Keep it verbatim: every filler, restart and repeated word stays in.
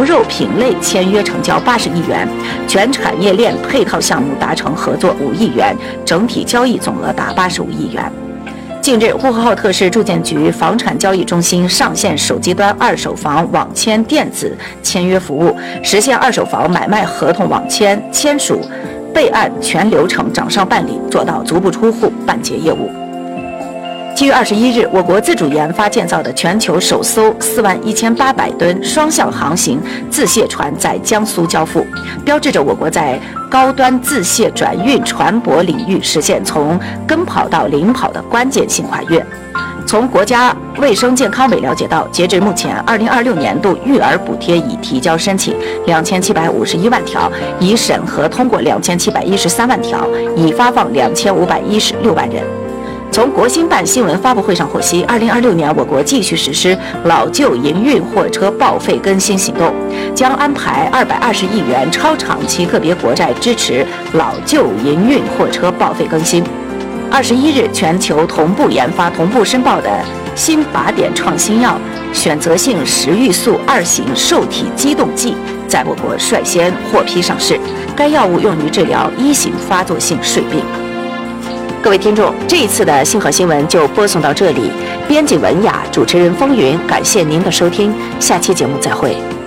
肉品类签约成交八十亿元，全产业链配套项目达成合作五亿元，整体交易总额达八十五亿元。近日，呼和浩特市住建局房产交易中心上线手机端二手房网签电子签约服务，实现二手房买卖合同网签、签署、备案全流程掌上办理，做到足不出户办结业务。七月二十一日，我国自主研发建造的全球首艘四万一千八百吨双向航行自卸船在江苏交付，标志着我国在高端自卸转运船舶领域实现从跟跑到领跑的关键性跨越。从国家卫生健康委了解到，截至目前，二零二六年度育儿补贴已提交申请两千七百五十一万条，已审核通过两千七百一十三万条，已发放两千五百一十六万人。从国新办新闻发布会上获悉，二零二六年我国继续实施老旧营运货车报废更新行动，将安排二百二十亿元超长期个别国债支持老旧营运货车报废更新。二十一日，全球同步研发、同步申报的新靶点创新药选择性食欲素二型受体激动剂在我国率先获批上市，该药物用于治疗一型发作性睡病。各位听众，这一次的星河新闻就播送到这里，编辑文雅，主持人风云，感谢您的收听，下期节目再会。